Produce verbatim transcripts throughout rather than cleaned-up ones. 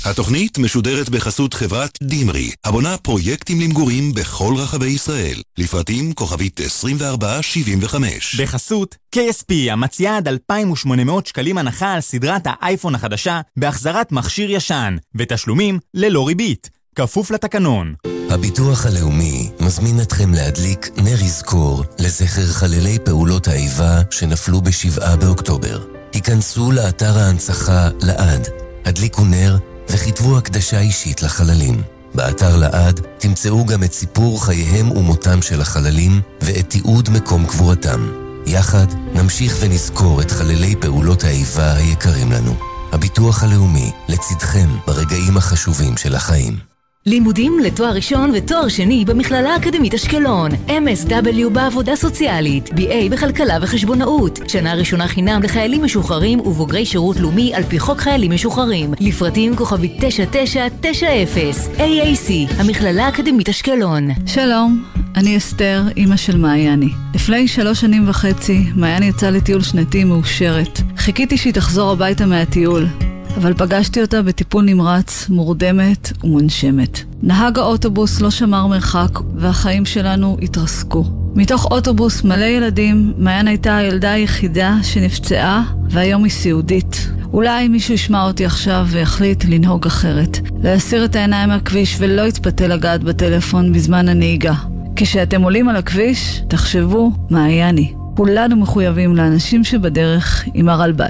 התוכנית משודרת בחסות חברת דימרי, הבונה פרויקטים למגורים בכל רחבי ישראל. לפרטים כוכבית עשרים וארבע שבעים וחמש. בחסות קיי אס פי המציעה עד אלפיים ושמונה מאות שקלים הנחה על סדרת האייפון החדשה בהחזרת מכשיר ישן ותשלומים ללא ריבית. כפוף לתקנון. הביטוח הלאומי מזמין אתכם להדליק נר יזכור לזכר חללי פעולות האיבה שנפלו בשבעה באוקטובר. היכנסו לאתר ההנצחה לעד, הדליקו נר וכתבו הקדשה אישית לחללים. באתר לעד תמצאו גם את סיפור חייהם ומותם של החללים ואת תיעוד מקום קבורתם. יחד נמשיך ונזכור את חללי פעולות האיבה היקרים לנו. הביטוח הלאומי לצדכם ברגעים החשובים של החיים. לימודים לתואר ראשון ותואר שני במכללה האקדמית אשקלון. אם אס דאבליו בעבודה סוציאלית, בי איי בכלכלה וחשבונאות. שנה ראשונה חינם לחיילים משוחררים ובוגרי שירות לאומי על פי חוק חיילים משוחררים. לפרטים כוכבית תשע תשע תשע אפס. איי איי סי, המכללה האקדמית אשקלון. שלום, אני אסתר, אמא של מעייני. לפני שלוש שנים וחצי, מעייני יצאה לטיול שנתי מאושרת. חיכיתי שהיא תחזור הביתה מהטיול. אבל פגשתי אותה בטיפול נמרץ, מורדמת ומונשמת. נהג האוטובוס לא שמר מרחק, והחיים שלנו התרסקו. מתוך אוטובוס מלא ילדים, מעיין הייתה הילדה היחידה שנפצעה, והיום היא סיעודית. אולי מישהו ישמע אותי עכשיו ויחליט לנהוג אחרת. להסיר את העיניים מהכביש ולא יתפתה לגעת בטלפון בזמן הנהיגה. כשאתם עולים על הכביש, תחשבו מעייני. כולנו מחויבים לאנשים שבדרך עם הרלב"ד.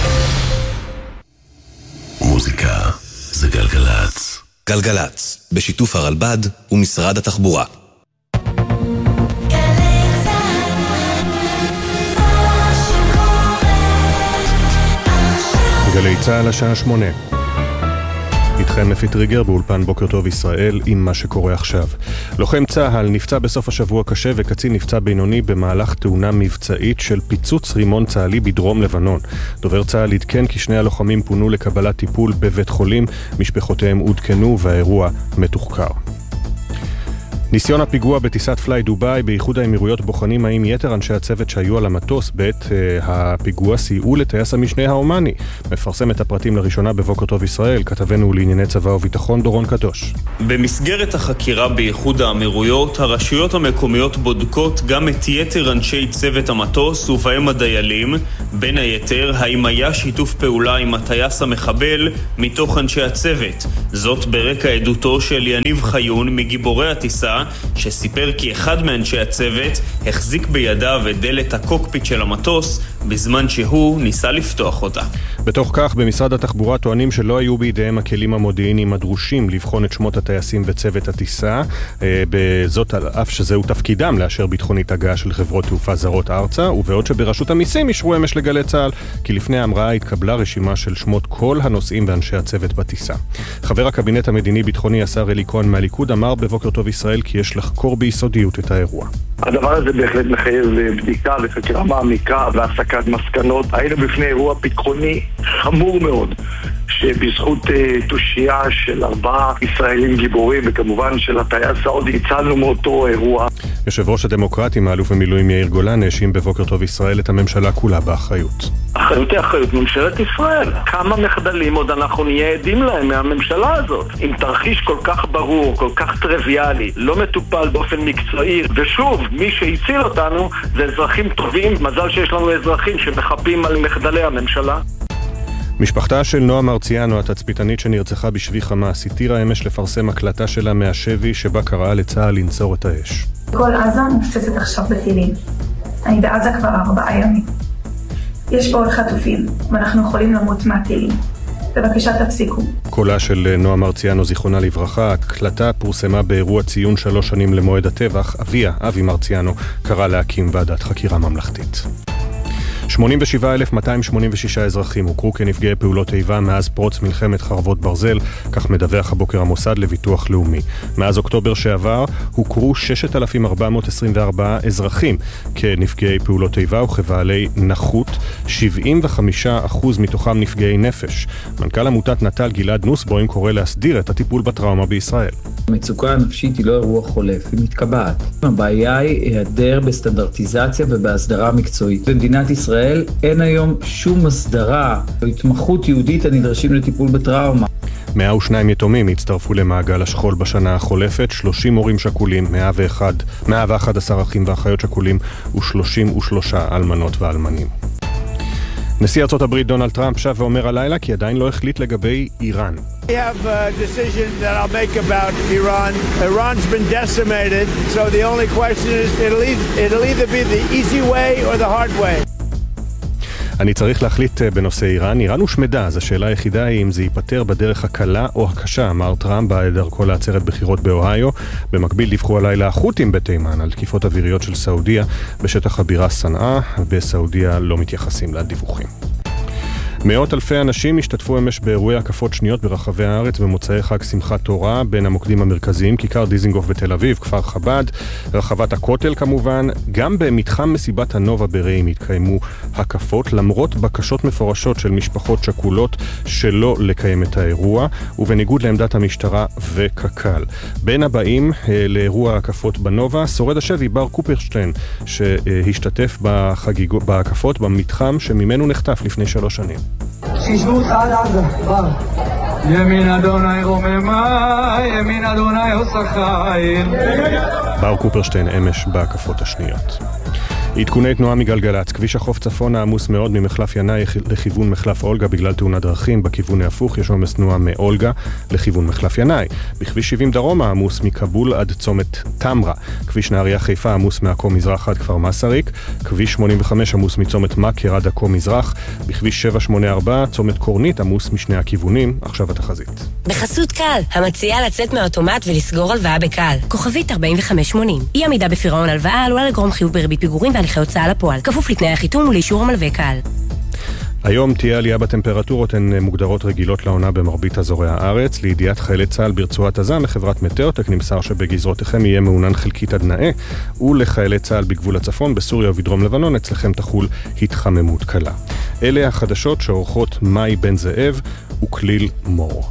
מוזיקה זה גלגלץ. גלגלץ, בשיתוף הרלב"ד ומשרד התחבורה. גלי צהל השעה שמונה. איתכם אפי טריגר באולפן בוקר טוב ישראל עם מה שקורה עכשיו. לוחם צהל נפצע בסוף השבוע קשה וקצין נפצע בינוני במהלך תאונה מבצעית של פיצוץ רימון צהלי בדרום לבנון. דובר צהל עדכן כי שני הלוחמים פונו לקבלת טיפול בבית חולים, משפחותיהם עודכנו והאירוע מתוחקר. ניסיון הפיגוע בטיסת פליי דוביי באיחוד האמירויות בוחנים האם יתר אנשי הצוות שהיו על המטוס בעת uh, הפיגוע סייעו לטייס המשנה האומני. מפרסם את הפרטים לראשונה בבוקר טוב ישראל, כתבנו לענייני צבא וביטחון דורון קדוש. במסגרת החקירה באיחוד האמירויות, הרשויות המקומיות בודקות גם את יתר אנשי צוות המטוס ובהם הדיילים, בין היתר האם היה שיתוף פעולה עם הטייס המחבל מתוך אנשי הצוות. זאת ברקע עדותו של יניב חיון מגיבורי הטיסה, שסיפר כי אחד מאנשי הצוות החזיק בידיו את דלת הקוקפיט של המטוס בזמן שהוא ניסה לפתוח אותה. בתוך כך, במשרד התחבורה טוענים שלא היו בידיהם הכלים המודיעיניים הדרושים לבחון את שמות הטייסים וצוות הטיסה, בזאת על אף שזהו תפקידם לאשר ביטחונית הגעה של חברות תעופה זרות ארצה, ובעוד שברשות המיסים אישרו אמש לגלי צהל כי לפני ההמראה התקבלה רשימה של שמות כל הנוסעים ואנשי הצוות בטיסה. חבר הקבינט המדיני-ביטחוני השר אלי כהן מהליכוד אמר בבוקר טוב ישראל כי יש לחקור ביסודיות את האירוע. הדבר הזה בהחלט מחייב בדיקה וחקירה מעמיקה והסקת מסקנות. היינו בפני אירוע ביטחוני חמור מאוד, שבזכות תושייה של ארבעה ישראלים גיבורים וכמובן של הטייס סעודי הצלנו מאותו אירוע. יושב ראש הדמוקרטים, האלוף במילואים יאיר גולן, האשים בבוקר טוב ישראל את הממשלה כולה באחריות. אחריות היא אחריות ממשלת ישראל. כמה מחדלים עוד אנחנו נהיה עדים להם מהממשלה הזאת? עם תרחיש כל כך ברור, כל כך טריוויאלי, לא מטופל באופן מקצועי, ושוב, מי שהציל אותנו זה אזרחים טובים. מזל שיש לנו אזרחים שמחפים על מחדלי הממשלה. משפחתה של נועה מרציאנו, התצפיתנית שנרצחה בשבי חמאס, התירה אמש לפרסם הקלטה שלה מהשבי שבה קראה לצה"ל לנצור את האש. כל עזה מופצצת עכשיו בטילים. אני בעזה כבר ארבעה ימים. יש פה עוד חטופים, ואנחנו יכולים למות מהטילים. בבקשה תפסיקו. קולה של נועה מרציאנו, זיכרונה לברכה, הקלטה פורסמה באירוע ציון שלוש שנים למועד הטבח. אביה, אבי מרציאנו, קרא להקים ועדת חקירה ממלכתית. שמונים ושבעה אלף מאתיים שמונים ושישה אזרחים הוכרו כנפגעי פעולות איבה מאז פרוץ מלחמת חרבות ברזל, כך מדווח הבוקר המוסד לביטוח לאומי. מאז אוקטובר שעבר הוכרו שישת אלפים ארבע מאות עשרים וארבעה אזרחים כנפגעי פעולות איבה וכבעלי נכות, שבעים וחמישה אחוז מתוכם נפגעי נפש. מנכ"ל עמותת נטל גלעד נוסבוים קורא להסדיר את הטיפול בטראומה בישראל. המצוקה הנפשית היא לא אירוע חולף, היא מתקבעת. הבעיה היא היעדר בסטנדרטיזציה ובהסדרה מקצועית. במדינת ישראל אין היום שום הסדרה או התמחות יהודית הנדרשים לטיפול בטראומה. מאה ושניים יתומים הצטרפו למעגל השכול בשנה החולפת, שלושים הורים שכולים, מאה ואחד עשר אחים ואחיות שכולים ו-שלושים ושלושה אלמנות ואלמנים. נשיא ארצות הברית דונלד טראמפ שב ואומר הלילה כי עדיין לא החליט לגבי איראן. We have a decision that I'll make about Iran. Iran's been decimated, so the only question is it'll either, it'll either be the easy way or the hard way. אני צריך להחליט בנושא איראן. איראן הושמדה, אז השאלה היחידה היא אם זה ייפטר בדרך הקלה או הקשה, אמר טראמפ בדרכו לעצרת בחירות באוהיו. במקביל דיווחו הלילה החות'ים בתימן על תקיפות אוויריות של סעודיה בשטח הבירה סנעה, בסעודיה לא מתייחסים לדיווחים. מאות אלפי אנשים השתתפו אמש באירועי הקפות שניות ברחבי הארץ במוצאי חג שמחת תורה, בין המוקדים המרכזיים, כיכר דיזינגוף בתל אביב, כפר חב"ד, רחבת הכותל כמובן. גם במתחם מסיבת הנובה ברעים התקיימו הקפות, למרות בקשות מפורשות של משפחות שכולות שלא לקיים את האירוע, ובניגוד לעמדת המשטרה וקק"ל. בין הבאים לאירוע הקפות בנובה, שורד השבי בר קופרשטיין, שהשתתף בחגיגו, בהקפות במתחם שממנו נחטף לפני שלוש שנים. שישבו אותך עד עזה, בר. ימין אדוני רוממה, ימין אדוני עושה חיל. בר קופרשטיין אמש בהקפות השניות. עדכוני תנועה מגלגלץ, כביש החוף צפון העמוס מאוד ממחלף ינאי לכיוון מחלף אולגה בגלל תאונת דרכים. בכיוון ההפוך יש עומס תנועה מאולגה לכיוון מחלף ינאי. בכביש שבעים דרום העמוס מקבול עד צומת תמרה. כביש נהריה חיפה עמוס מעכו מזרח עד כפר מסריק. כביש שמונים וחמש עמוס מצומת מכר עד עכו מזרח. בכביש שבע שמונים וארבע צומת קורנית עמוס משני הכיוונים. עכשיו התחזית. בחסות קל, המציעה לצאת מהאוטומט ולסגור הלוואה בקל. כוכבית ארבעים וחמש שמונים. אי עמידה בפירעון הלוואה עלולה לגרום חיוב בריבית פיגורים והליכי הוצאה לפועל, כפוף לתנאי החיתום ולאישור המלווה קל. היום תהיה עלייה בטמפרטורות, הן מוגדרות רגילות לעונה במרבית אזורי הארץ. לידיעת חיילי צה"ל ברצועת עזה מחברת מטאוטק נמסר שבגזרותיכם יהיה מעונן חלקית עד נאה, ולחיילי צה"ל בגבול הצפון, בסוריה ובדרום לבנון אצלכם תחול התחממות קלה. אלה החדשות שעורכות מאי בן זאב וכליל מור.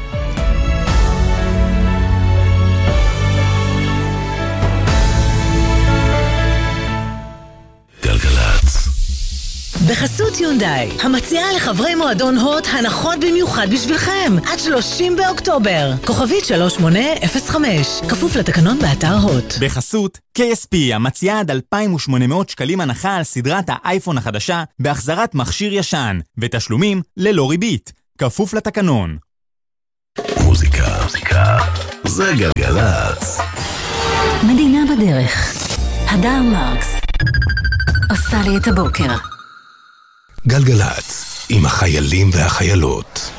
בחסות יונדאי, המציעה לחברי מועדון הוט הנחות במיוחד בשבילכם, עד שלושים באוקטובר. כוכבית שלוש שמונה אפס חמש, כפוף לתקנון באתר הוט. בחסות קיי אס פי, המציעה עד אלפיים ושמונה מאות שקלים הנחה על סדרת האייפון החדשה בהחזרת מכשיר ישן, ותשלומים ללא ריבית, כפוף לתקנון. מוזיקה, מוזיקה, זה גלגלצ. מדינה בדרך. הדר מרקס עושה לי את הבוקר. גלגלצ, עם החיילים והחיילות.